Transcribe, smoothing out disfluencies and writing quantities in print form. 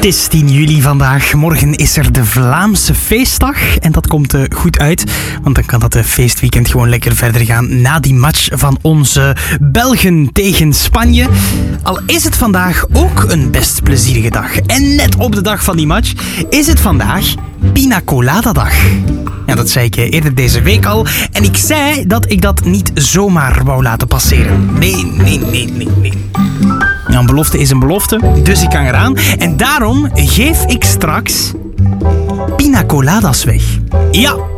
Het is 10 juli vandaag. Morgen is er de Vlaamse feestdag. En dat komt goed uit, want dan kan dat feestweekend gewoon lekker verder gaan na die match van onze Belgen tegen Spanje. Al is het vandaag ook een best plezierige dag. En net op de dag van die match is het vandaag Pina Colada dag. Ja, dat zei ik eerder deze week al. En ik zei dat ik dat niet zomaar wou laten passeren. Nee. Ja, een belofte is een belofte, dus ik kan eraan. En daarom geef ik straks Pina Coladas weg. Ja,